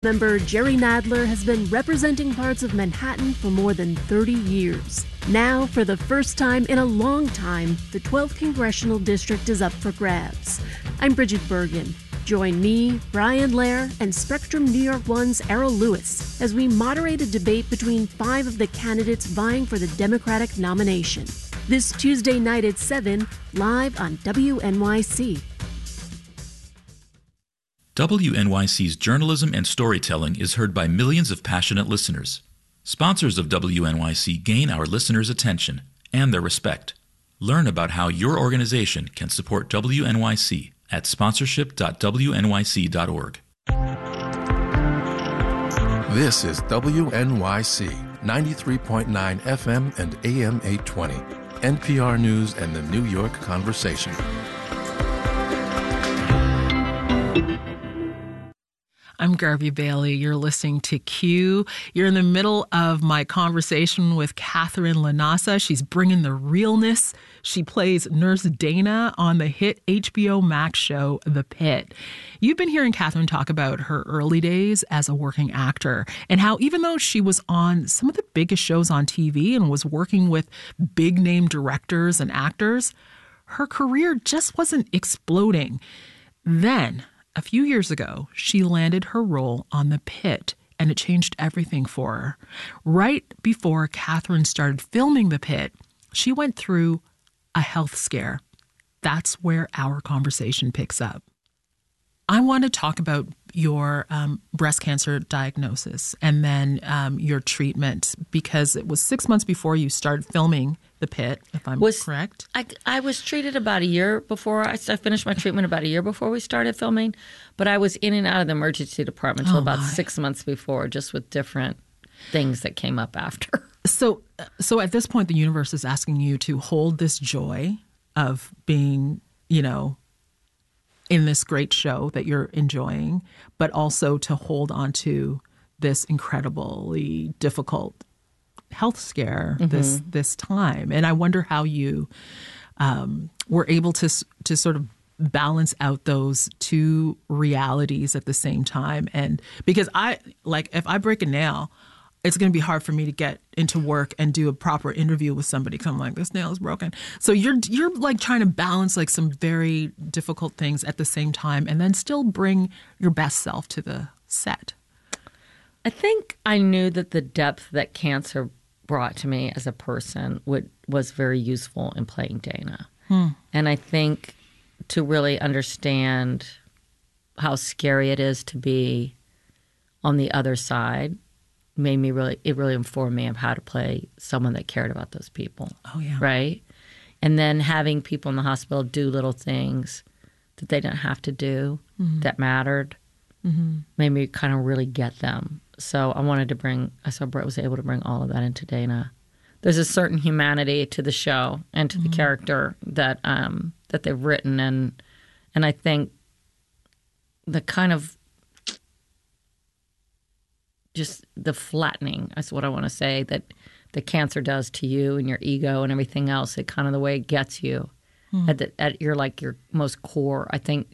Member Jerry Nadler has been representing parts of Manhattan for more than 30 years. Now, for the first time in a long time, the 12th Congressional District is up for grabs. I'm Bridget Bergen. Join me, Brian Lair, and Spectrum New York One's Errol Lewis as we moderate a debate between 5 of the candidates vying for the Democratic nomination. This Tuesday night at 7, live on WNYC. WNYC's journalism and storytelling is heard by millions of passionate listeners. Sponsors of WNYC gain our listeners' attention and their respect. Learn about how your organization can support WNYC at sponsorship.wnyc.org. This is WNYC 93.9 FM and AM 820, NPR News and the New York Conversation. I'm Garvey Bailey. You're listening to Q. You're in the middle of my conversation with Catherine Lanasa. She's bringing the realness. She plays Nurse Dana on the hit HBO Max show, The Pit. You've been hearing Catherine talk about her early days as a working actor and how even though she was on some of the biggest shows on TV and was working with big-name directors and actors, her career just wasn't exploding. Then, a few years ago, she landed her role on The Pit, and it changed everything for her. Right before Catherine started filming The Pit, she went through a health scare. That's where our conversation picks up. I want to talk about your breast cancer diagnosis and then your treatment, because it was 6 months before you started filming The Pit, if I'm correct. I was treated about a year before. I finished my treatment about a year before we started filming, but I was in and out of the emergency department until about 6 months before, just with different things that came up after. So at this point, the universe is asking you to hold this joy of being, in this great show that you're enjoying, but also to hold on to this incredibly difficult health scare this time. And I wonder how you were able to sort of balance out those two realities at the same time. And because if I break a nail, it's going to be hard for me to get into work and do a proper interview with somebody because I'm like, this nail is broken. So you're like trying to balance like some very difficult things at the same time and then still bring your best self to the set. I think I knew that the depth that cancer brought to me as a person was very useful in playing Dana. And I think to really understand how scary it is to be on the other side made me really informed me of how to play someone that cared about those people. Oh, yeah. Right? And then having people in the hospital do little things that they didn't have to do that mattered made me kind of really get them. So I was able to bring all of that into Dana. There's a certain humanity to the show and to the character that they've written, and I think the kind of just the flattening is what I want to say that the cancer does to you and your ego and everything else. It kind of the way it gets you at your most core. I think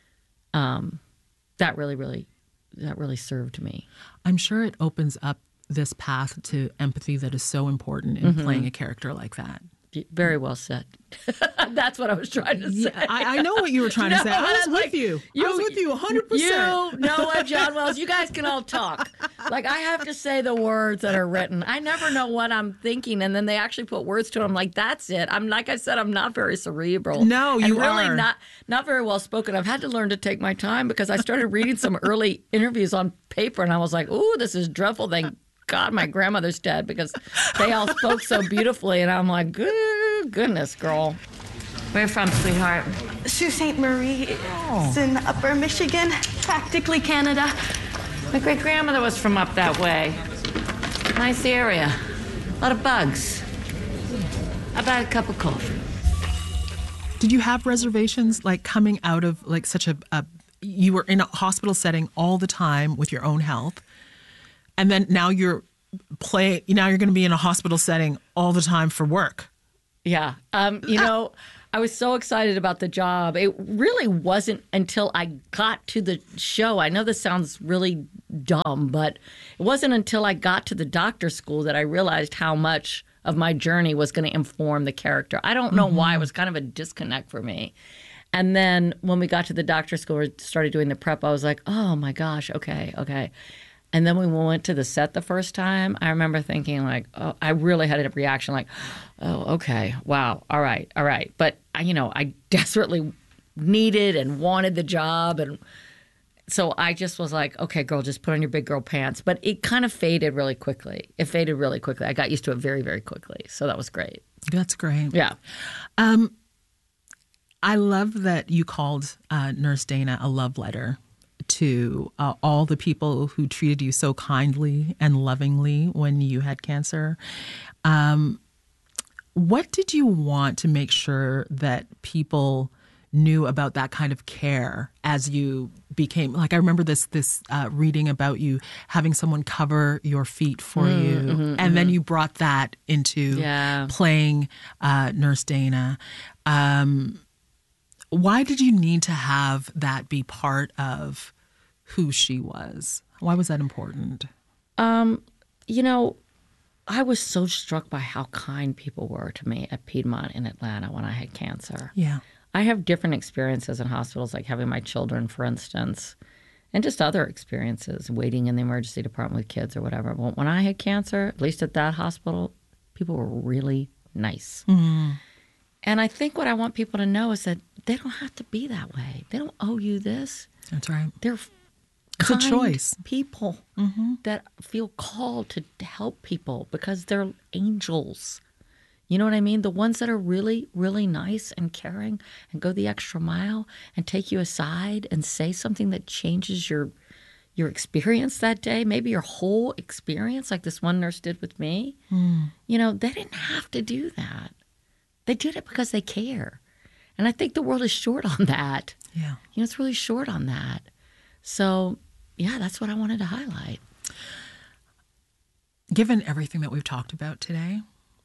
that really served me. I'm sure it opens up this path to empathy that is so important in playing a character like that. Very well said. That's what I was trying to say. Yeah, I know what you were trying to say. I was with you. I was with you 100%. You know what, John Wells? You guys can all talk. Like, I have to say the words that are written. I never know what I'm thinking, and then they actually put words to it. I'm like, that's it. Like I said, I'm not very cerebral. No, you are. And really not very well spoken. I've had to learn to take my time because I started reading some early interviews on paper, and I was like, ooh, this is dreadful. Thank God my grandmother's dead because they all spoke so beautifully, and I'm like, goodness, girl. Where you from, sweetheart? Sault Ste. Marie. It's in Upper Michigan, practically Canada. My great-grandmother was from up that way. Nice area. A lot of bugs. How about a cup of coffee? Did you have reservations, like, coming out of, like, such a you were in a hospital setting all the time with your own health, and then now you're going to be in a hospital setting all the time for work? Yeah. I I was so excited about the job. It really wasn't until I got to the show. I know this sounds really dumb, but it wasn't until I got to the doctor school that I realized how much of my journey was going to inform the character. I don't know why. It was kind of a disconnect for me. And then when we got to the doctor school and started doing the prep, I was like, oh my gosh, okay. And then when we went to the set the first time, I remember thinking like, oh, I really had a reaction like, oh, okay, wow, all right. But, I desperately needed and wanted the job. And so I just was like, okay, girl, just put on your big girl pants. But it kind of faded really quickly. I got used to it very, very quickly. So that was great. That's great. Yeah. I love that you called Nurse Dana a love letter to all the people who treated you so kindly and lovingly when you had cancer. What did you want to make sure that people knew about that kind of care as you became, like, I remember this reading about you having someone cover your feet for you, and then you brought that into playing Nurse Dana. Why did you need to have that be part of who she was? Why was that important? I was so struck by how kind people were to me at Piedmont in Atlanta when I had cancer. Yeah. I have different experiences in hospitals, like having my children, for instance, and just other experiences, waiting in the emergency department with kids or whatever. But when I had cancer, at least at that hospital, people were really nice. Mm-hmm. And I think what I want people to know is that they don't have to be that way. They don't owe you this. That's right. They're it's a choice. People that feel called to help people because they're angels. You know what I mean? The ones that are really, really nice and caring and go the extra mile and take you aside and say something that changes your experience that day, maybe your whole experience, like this one nurse did with me. They didn't have to do that. They did it because they care. And I think the world is short on that. Yeah. It's really short on that. So, yeah, that's what I wanted to highlight. Given everything that we've talked about today,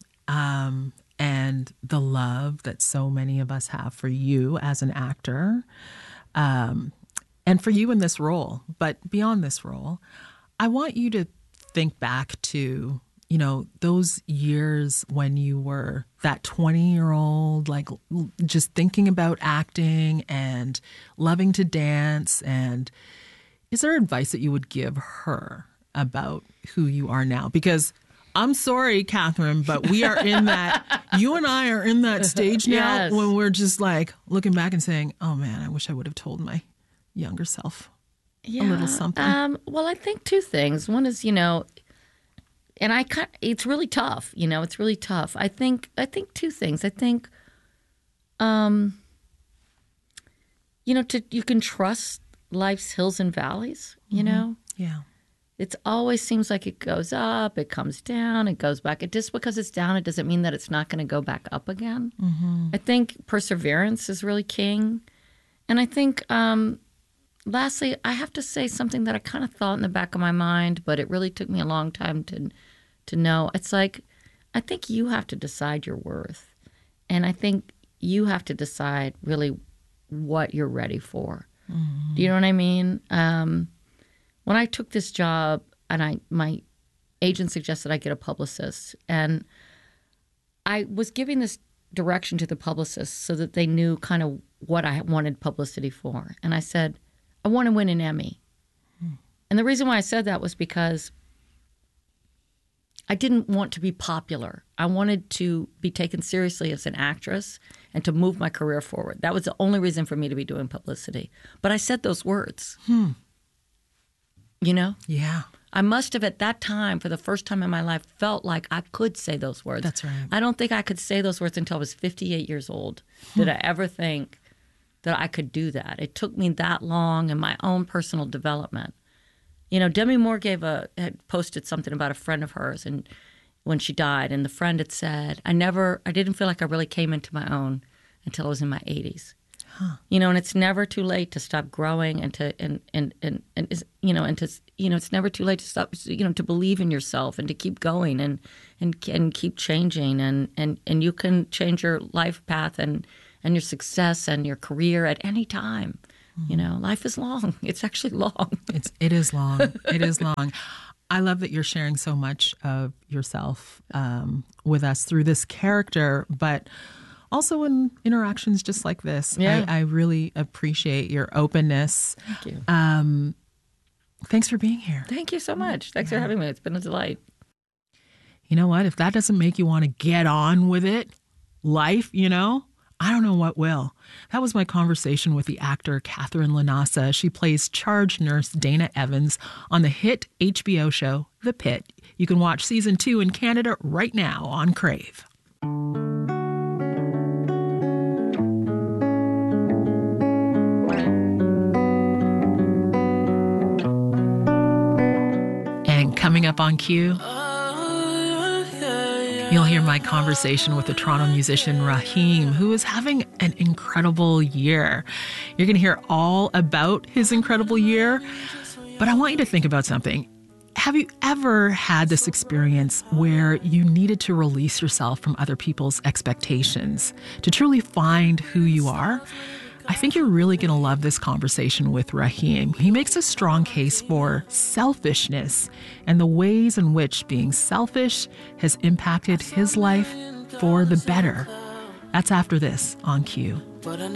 and the love that so many of us have for you as an actor, and for you in this role, but beyond this role, I want you to think back to, those years when you were that 20-year-old, like just thinking about acting and loving to dance. And is there advice that you would give her about who you are now? Because I'm sorry, Catherine, but we are in that, you and I are in that stage now when we're just like looking back and saying, oh man, I wish I would have told my younger self a little something. Well, I think two things. One is, and it's really tough, it's really tough. I think two things. I think, you can trust life's hills and valleys, Yeah. It always seems like it goes up, it comes down, it goes back. Just because it's down, it doesn't mean that it's not going to go back up again. I think perseverance is really king. And I think, lastly, I have to say something that I kind of thought in the back of my mind, but it really took me a long time to know. It's like, I think you have to decide your worth. And I think you have to decide really what you're ready for. Do you know what I mean? When I took this job and my agent suggested I get a publicist, and I was giving this direction to the publicist so that they knew kind of what I wanted publicity for. And I said, I want to win an Emmy. And the reason why I said that was because I didn't want to be popular. I wanted to be taken seriously as an actress and to move my career forward. That was the only reason for me to be doing publicity. But I said those words. Yeah. I must have at that time, for the first time in my life, felt like I could say those words. That's right. I don't think I could say those words until I was 58 years old. Did I ever think that I could do that? It took me that long in my own personal development. Demi Moore had posted something about a friend of hers, and when she died, and the friend had said, I didn't feel like I really came into my own until I was in my 80s. And it's never too late to stop growing and it's never too late to stop, to believe in yourself and to keep going and keep changing and you can change your life path and and your success and your career at any time. You know, life is long. It's actually long. It is long. It is long. I love that you're sharing so much of yourself with us through this character, but also in interactions just like this. Yeah. I really appreciate your openness. Thank you. Thanks for being here. Thank you so much. Thanks for having me. It's been a delight. You know what? If that doesn't make you want to get on with it, life, you know, I don't know what will. That was my conversation with the actor Catherine Lanasa. She plays charge nurse Dana Evans on the hit HBO show The Pit. You can watch season 2 in Canada right now on Crave. And coming up on Q, you'll hear my conversation with the Toronto musician Raheem, who is having an incredible year. You're going to hear all about his incredible year, but I want you to think about something. Have you ever had this experience where you needed to release yourself from other people's expectations to truly find who you are? I think you're really going to love this conversation with Raheem. He makes a strong case for selfishness and the ways in which being selfish has impacted his life for the better. That's after this on Q.